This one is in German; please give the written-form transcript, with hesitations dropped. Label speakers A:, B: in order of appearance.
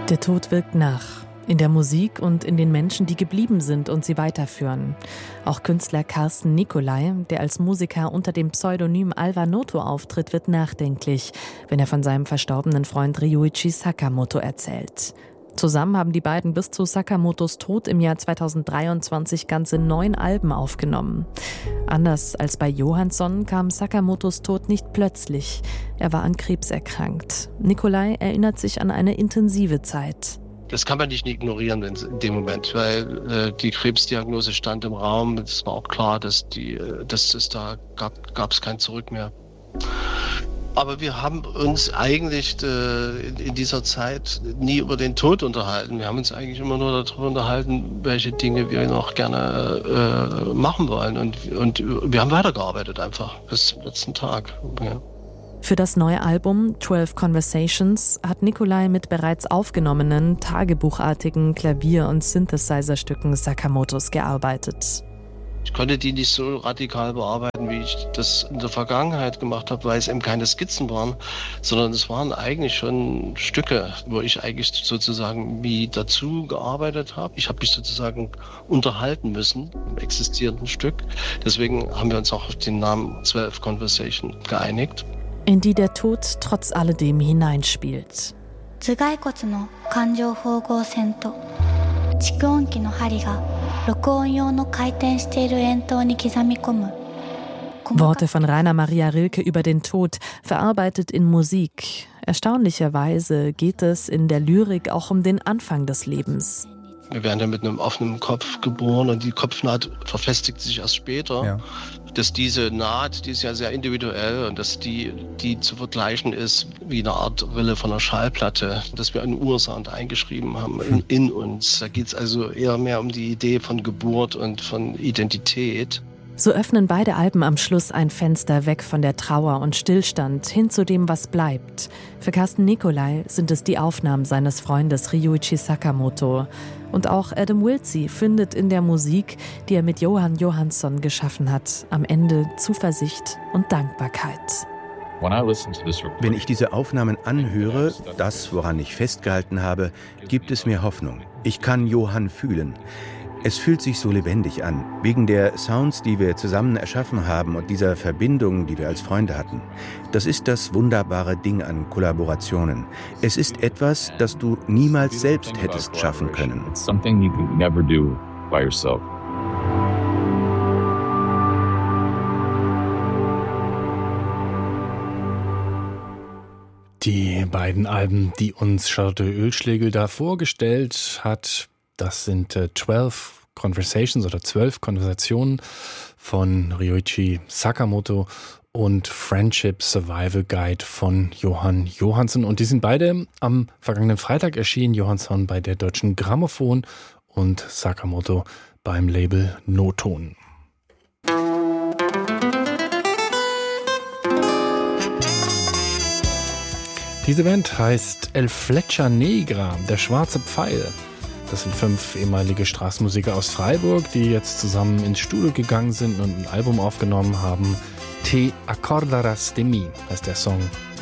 A: Der Tod wirkt nach. In der Musik und in den Menschen, die geblieben sind und sie weiterführen. Auch Künstler Carsten Nicolai, der als Musiker unter dem Pseudonym Alva Noto auftritt, wird nachdenklich, wenn er von seinem verstorbenen Freund Ryuichi Sakamoto erzählt. Zusammen haben die beiden bis zu Sakamotos Tod im Jahr 2023 ganze 9 Alben aufgenommen. Anders als bei Johansson kam Sakamotos Tod nicht plötzlich. Er war an Krebs erkrankt. Nicolai erinnert sich an eine intensive Zeit.
B: Das kann man nicht ignorieren in dem Moment, weil die Krebsdiagnose stand im Raum. Es war auch klar, dass da gab es kein Zurück mehr. Aber wir haben uns eigentlich in dieser Zeit nie über den Tod unterhalten. Wir haben uns eigentlich immer nur darüber unterhalten, welche Dinge wir noch gerne machen wollen. Und wir haben weitergearbeitet einfach bis zum letzten Tag. Ja.
A: Für das neue Album 12 Conversations hat Nicolai mit bereits aufgenommenen, tagebuchartigen Klavier- und Synthesizer-Stücken Sakamotos gearbeitet.
B: Ich konnte die nicht so radikal bearbeiten, wie ich das in der Vergangenheit gemacht habe, weil es eben keine Skizzen waren, sondern es waren eigentlich schon Stücke, wo ich eigentlich sozusagen wie dazu gearbeitet habe. Ich habe mich sozusagen unterhalten müssen im existierenden Stück. Deswegen haben wir uns auch auf den Namen 12 Conversation geeinigt.
A: In die der Tod trotz alledem hineinspielt. Worte von Rainer Maria Rilke über den Tod, verarbeitet in Musik. Erstaunlicherweise geht es in der Lyrik auch um den Anfang des Lebens.
B: Wir werden ja mit einem offenen Kopf geboren und die Kopfnaht verfestigt sich erst später. Ja. Dass diese Naht, die ist ja sehr individuell und dass die zu vergleichen ist wie eine Art Rille von einer Schallplatte, dass wir einen Ursound eingeschrieben haben in uns. Da geht es also eher mehr um die Idee von Geburt und von Identität.
A: So öffnen beide Alben am Schluss ein Fenster weg von der Trauer und Stillstand hin zu dem, was bleibt. Für Carsten Nicolai sind es die Aufnahmen seines Freundes Ryuichi Sakamoto. Und auch Adam Wiltzie findet in der Musik, die er mit Jóhann Jóhannsson geschaffen hat, am Ende Zuversicht und Dankbarkeit.
C: Wenn ich diese Aufnahmen anhöre, das, woran ich festgehalten habe, gibt es mir Hoffnung. Ich kann Johann fühlen. Es fühlt sich so lebendig an, wegen der Sounds, die wir zusammen erschaffen haben und dieser Verbindung, die wir als Freunde hatten. Das ist das wunderbare Ding an Kollaborationen. Es ist etwas, das du niemals selbst hättest schaffen können.
D: Die beiden Alben, die uns Charlotte Oehlschlegel da vorgestellt hat, das sind 12 Conversations oder 12 Konversationen von Ryuichi Sakamoto und Friendship Survival Guide von Jóhann Jóhannsson. Und die sind beide am vergangenen Freitag erschienen. Jóhannsson bei der Deutschen Grammophon und Sakamoto beim Label Noton. Diese Band heißt El Flecha Negra, der schwarze Pfeil. Das sind 5 ehemalige Straßenmusiker aus Freiburg, die jetzt zusammen ins Studio gegangen sind und ein Album aufgenommen haben. Te acordarás de mí heißt der Song.